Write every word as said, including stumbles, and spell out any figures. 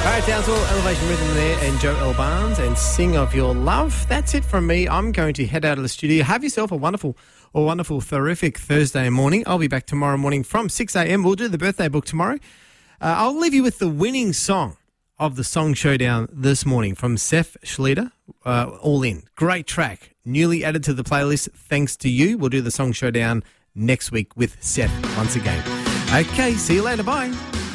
right, Townsville, Elevation Rhythm there, and Joe L. Barnes, and Sing of Your Love. That's it from me. I'm going to head out of the studio. Have yourself a wonderful, a wonderful, terrific Thursday morning. I'll be back tomorrow morning from six a.m. We'll do the birthday book tomorrow. Uh, I'll leave you with the winning song of the Song Showdown this morning from Seth Schlieder, uh, All In. Great track, newly added to the playlist thanks to you. We'll do the Song Showdown next week with Seth once again. Okay, see you later. Bye.